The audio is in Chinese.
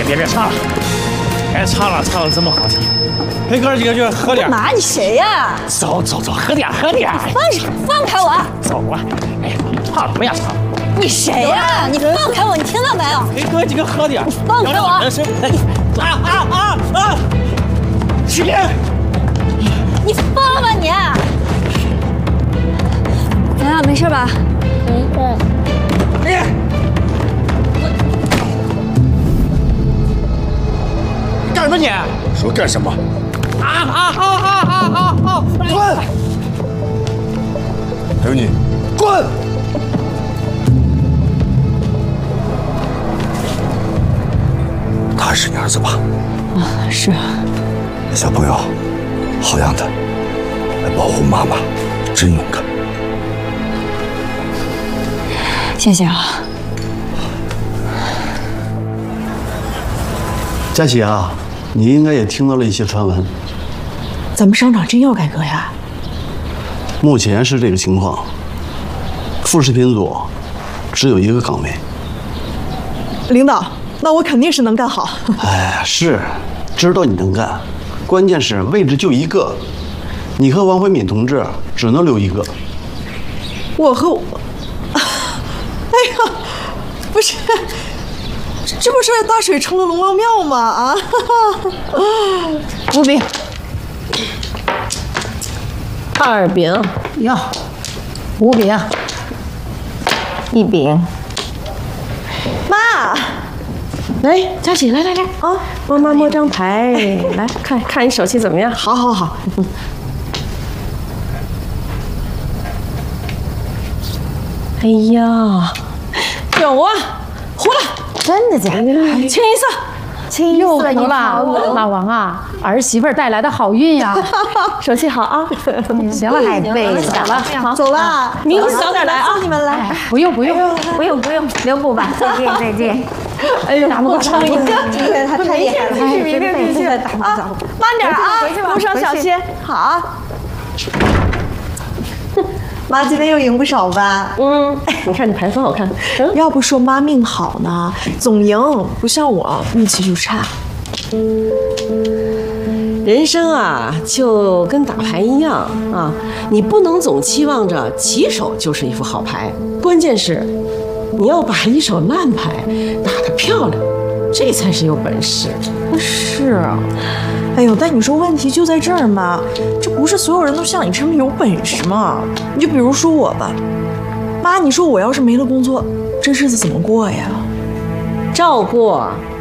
别唱了，别唱了，唱的这么好听，陪哥几个去喝点。 妈，你谁呀？ 走，喝点。 放开我！ 走啊！哎，唱什么呀唱？ 你谁呀？你放开我！你听到没有？ 陪哥几个喝点。 放开我！ 起别！ 你放吧你！洋洋，没事吧？没事。 干什么你？ 说干什么？ 滚！ 还有你，滚！他是你儿子吧？ 啊，是。 小朋友，好样的，来保护妈妈，真勇敢。 谢谢啊。 佳琪啊，你应该也听到了一些传闻。 咱们商场真要改革呀？ 目前是这个情况，副食品组只有1个岗位。 领导，那我肯定是能干好。 哎，是，知道你能干，关键是位置就1个，你和王慧敏同志只能留1个。 我和我，哎呀，不是，这不是大水冲了龙王庙吗？啊 5饼，2饼哟，5饼，1饼。 妈， 来，佳琪，来啊，帮妈摸张牌，来看你手气怎么样？ 好。 哎呀，有啊，糊了， 真的假的？ 清一色。 又糊了，老王啊，儿媳妇带来的好运呀，手气好啊！行了， 太背了， 走了， 明天早点来啊！ 你们来， 不用， 留步吧，再见。 哎呦，打不过唱一个， 他太厉害了， 必须啊！慢点啊，路上小心。 好。妈今天又赢不少吧？ 你看你牌多好看。 要不说妈命好呢，总赢，不像我运气就差。 人生啊，就跟打牌一样啊，你不能总期望着起手就是一副好牌，关键是你要把一手烂牌打得漂亮，这才是有本事。 是啊，哎呦，但你说问题就在这儿嘛，这不是所有人都像你这么有本事吗？你就比如说我吧，妈，你说我要是没了工作，这日子怎么过呀？ 照过